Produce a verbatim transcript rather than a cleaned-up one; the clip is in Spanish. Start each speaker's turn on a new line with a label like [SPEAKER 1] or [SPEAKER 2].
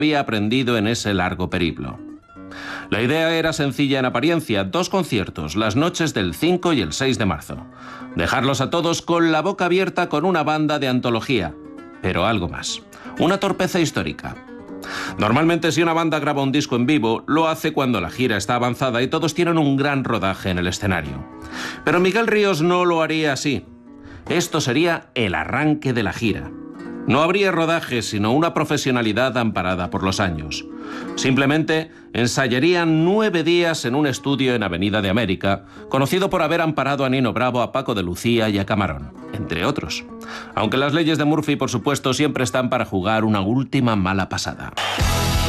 [SPEAKER 1] había aprendido en ese largo periplo. La idea era sencilla en apariencia: dos conciertos, las noches del cinco y el seis de marzo. Dejarlos a todos con la boca abierta con una banda de antología. Pero algo más: una torpeza histórica. Normalmente, si una banda graba un disco en vivo, lo hace cuando la gira está avanzada y todos tienen un gran rodaje en el escenario. Pero Miguel Ríos no lo haría así. Esto sería el arranque de la gira. No habría rodaje, sino una profesionalidad amparada por los años. Simplemente ensayarían nueve días en un estudio en Avenida de América, conocido por haber amparado a Nino Bravo, a Paco de Lucía y a Camarón, entre otros. Aunque las leyes de Murphy, por supuesto, siempre están para jugar una última mala pasada.